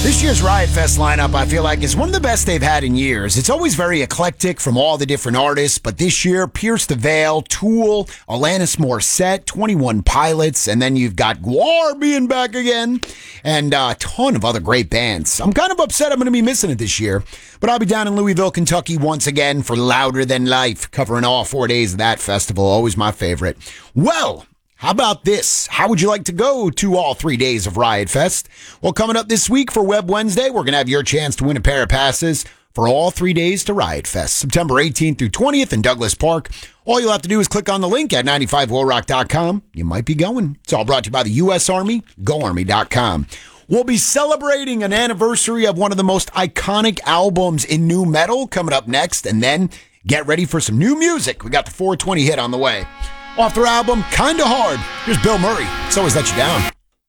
This year's Riot Fest lineup, I feel like, is one of the best they've had in years. It's always very eclectic from all the different artists, but this year, Pierce the Veil, Tool, Alanis Morissette, 21 Pilots, and then you've got Gwar being back again, and a ton of other great bands. I'm kind of upset I'm going to be missing it this year, but I'll be down in Louisville, Kentucky once again for Louder Than Life, covering all 4 days of that festival. Always my favorite. Well, how about this? How would you like to go to all 3 days of Riot Fest? Well, coming up this week for Web Wednesday, we're going to have your chance to win a pair of passes for all 3 days to Riot Fest, September 18th through 20th in Douglas Park. All you'll have to do is click on the link at 95worock.com. You might be going. It's all brought to you by the U.S. Army, GoArmy.com. We'll be celebrating an anniversary of one of the most iconic albums in nu metal coming up next, and then get ready for some new music. We got the 420 hit on the way. Off their album, Kinda Hard, here's Bill Murray. It's Always Let You Down.